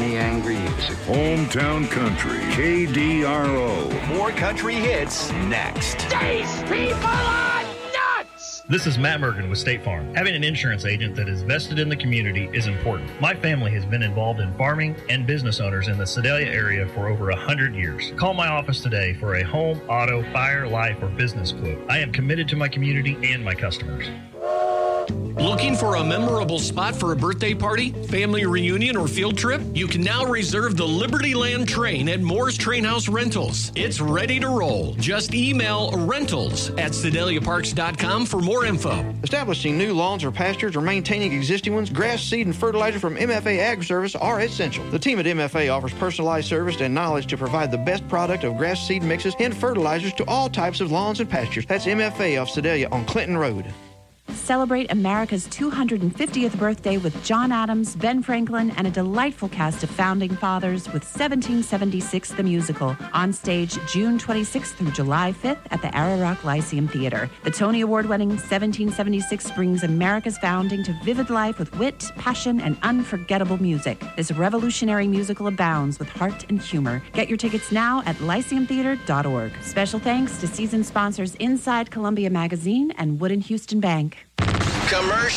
any angry music. Hometown Country, KDRO. More country hits next. These people are nuts! This is Matt Mergen with State Farm. Having an insurance agent that is vested in the community is important. My family has been involved in farming and business owners in the Sedalia area for over 100 years. Call my office today for a home, auto, fire, life, or business quote. I am committed to my community and my customers. Looking for a memorable spot for a birthday party, family reunion, or field trip? You can now reserve the Liberty Land train at Moore's Train House Rentals. It's ready to roll. Just email rentals@sedaliaparks.com for more info. Establishing new lawns or pastures or maintaining existing ones, grass seed and fertilizer from MFA Ag Service are essential. The team at MFA offers personalized service and knowledge to provide the best product of grass seed mixes and fertilizers to all types of lawns and pastures. That's MFA off Sedalia on Clinton Road. Celebrate America's 250th birthday with John Adams, Ben Franklin, and a delightful cast of founding fathers with 1776 the Musical, on stage June 26th through July 5th at the Ararock Lyceum Theater. The Tony Award-winning 1776 brings America's founding to vivid life with wit, passion, and unforgettable music. This revolutionary musical abounds with heart and humor. Get your tickets now at lyceumtheater.org. Special thanks to season sponsors Inside Columbia Magazine and Wood & Houston Bank.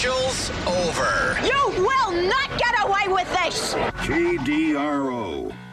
Commercials over. You will not get away with this! KDRO.